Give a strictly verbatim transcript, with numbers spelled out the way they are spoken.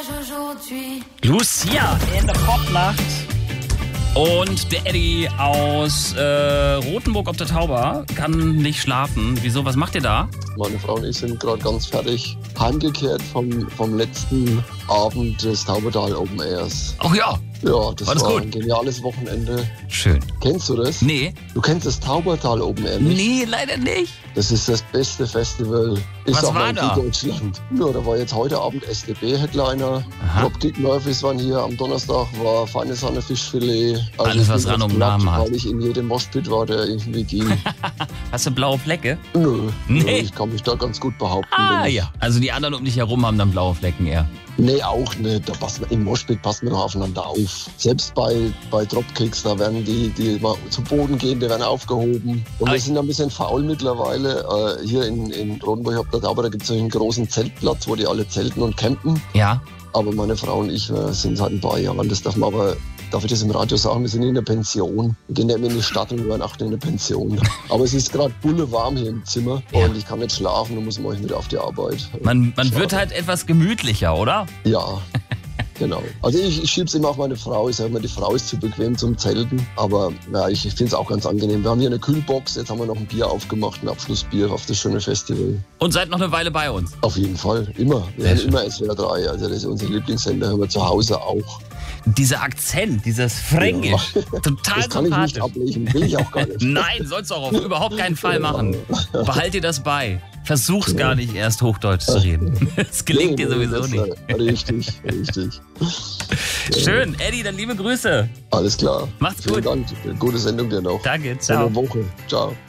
Lucia in der Popnacht. Und der Eddie aus äh, Rothenburg ob der Tauber kann nicht schlafen. Wieso? Was macht ihr da? Meine Frau und ich sind gerade ganz fertig heimgekehrt vom, vom letzten Abend des Taubertal Open Airs. Ach ja. Ja, das war, das war gut? ein geniales Wochenende. Schön. Kennst du das? Nee. Du kennst das Taubertal Open Air nicht? Nee, leider nicht. Das ist das beste Festival. Ich Was sag war mal, in da? Deutschland. Ja, da war jetzt heute Abend S D B-Headliner. Dropkick Murphys waren hier. Am Donnerstag war Feine Sahne Fischfilet. Also Alles, ich was bin Rang ganz und platt, Namen hat. Weil ich in jedem Moshpit war, der irgendwie ging. Hast du blaue Flecke? Nö. Nee. Ich kann mich da ganz gut behaupten. Ah wenn ich- ja. Also die anderen um dich herum haben dann blaue Flecken eher. Nee, auch nicht. Da passt man, im Moshpit passt man doch aufeinander auf. Selbst bei, bei Dropkicks, da werden die, die mal zu Boden gehen, die werden aufgehoben. Und Ah. wir sind ein bisschen faul mittlerweile. Äh, hier in, in Rodenburg, hab da, aber da gibt es einen großen Zeltplatz, wo die alle zelten und campen. Ja. Aber meine Frau und ich wir sind seit ein paar Jahren, das darf man aber, darf ich das im Radio sagen, wir sind in der Pension. Wir gehen ja immer in die Stadt und übernachten in der Pension. Aber es ist gerade bullewarm hier im Zimmer Ja. und ich kann nicht schlafen und muss morgen wieder auf die Arbeit. Man, man Schade. wird halt etwas gemütlicher, oder? Ja, genau. Also ich, ich schieb's immer auf meine Frau. Ich sage immer, die Frau ist zu bequem zum Zelten. Aber ja, ich, ich finde es auch ganz angenehm. Wir haben hier eine Kühlbox, jetzt haben wir noch ein Bier aufgemacht, ein Abschlussbier auf das schöne Festival. Und seid noch eine Weile bei uns. Auf jeden Fall, immer. Wir Sehr hören schön. immer S W R drei, also das ist unser Lieblingssender, hören wir zu Hause auch. Dieser Akzent, dieses Fränkisch, total Das kann ich nicht sympathisch. ablegen, will ich auch gar nicht. Nein, sollst du auch auf überhaupt keinen Fall machen. Behalt dir das bei. Versuch's gar nicht erst Hochdeutsch zu reden. Es gelingt dir sowieso das, nicht. äh, Richtig, richtig. Schön, Eddie, dann liebe Grüße. Alles klar. Macht's Vielen gut. Dank. Gute Sendung dir noch. Danke, ciao. Schöne Woche. Ciao.